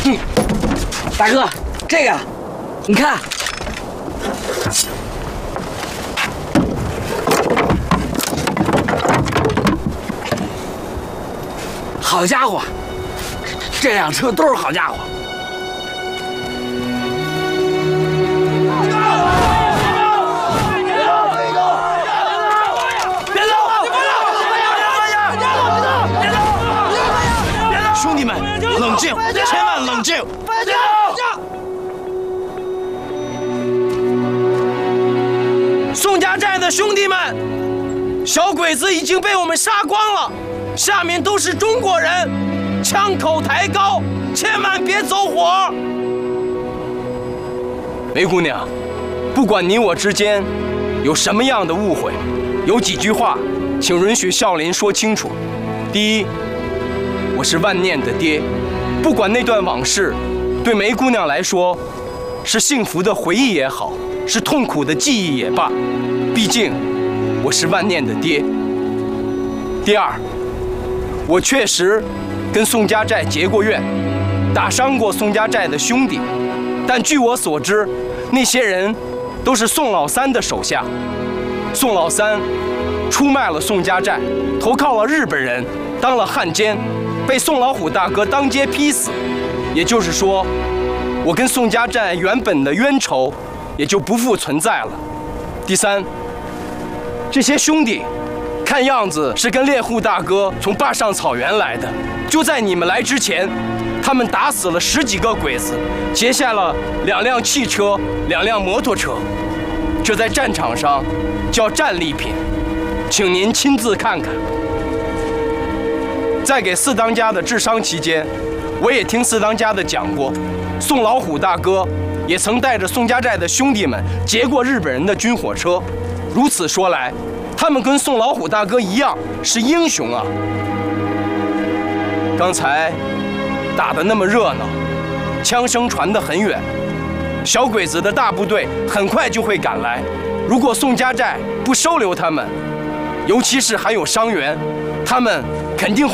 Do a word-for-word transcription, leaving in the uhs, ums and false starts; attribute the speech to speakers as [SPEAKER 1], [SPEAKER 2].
[SPEAKER 1] 嗯，大哥，这个，你看。 好家伙，这辆车都是好家伙！别走！
[SPEAKER 2] 兄弟们，冷静，千万冷静！
[SPEAKER 1] 别走！
[SPEAKER 2] 宋家寨的兄弟们，小鬼子已经被我们杀光了。 下面都是中国人，枪口抬高，千万别走火。梅姑娘，不管你我之间有什么样的误会，有几句话，请允许孝林说清楚。第一，我是万念的爹，不管那段往事对梅姑娘来说是幸福的回忆也好，是痛苦的记忆也罢，毕竟我是万念的爹。第二。 我确实跟宋家寨结过怨，打伤过宋家寨的兄弟，但据我所知，那些人都是宋老三的手下。宋老三出卖了宋家寨，投靠了日本人，当了汉奸，被宋老虎大哥当街劈死。也就是说，我跟宋家寨原本的冤仇也就不复存在了。第三，这些兄弟。 看样子是跟猎户大哥从坝上草原来的。就在你们来之前，他们打死了十几个鬼子，劫下了两辆汽车、两辆摩托车，这在战场上叫战利品，请您亲自看看。在给四当家的治伤期间，我也听四当家的讲过，宋老虎大哥也曾带着宋家寨的兄弟们劫过日本人的军火车。如此说来。 他们跟宋老虎大哥一样是英雄啊！刚才打得那么热闹，枪声传得很远，小鬼子的大部队很快就会赶来。如果宋家寨不收留他们，尤其是还有伤员，他们肯定会。